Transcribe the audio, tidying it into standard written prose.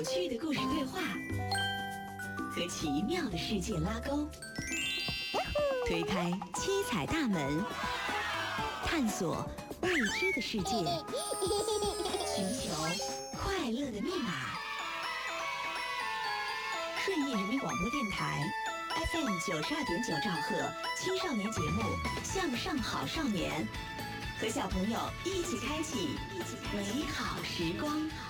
有趣的故事对话，和奇妙的世界拉钩，推开七彩大门，探索未知的世界，寻求快乐的密码。顺义人民广播电台 FM 92.9兆赫青少年节目《向上好少年》，和小朋友一起开启美好时光。